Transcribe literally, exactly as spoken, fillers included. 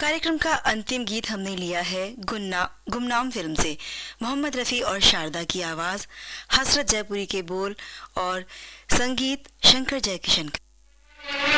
कार्यक्रम का अंतिम गीत हमने लिया है गुन्ना गुमनाम फिल्म से। मोहम्मद रफ़ी और शारदा की आवाज, हसरत जयपुरी के बोल और संगीत शंकर जयकिशन का।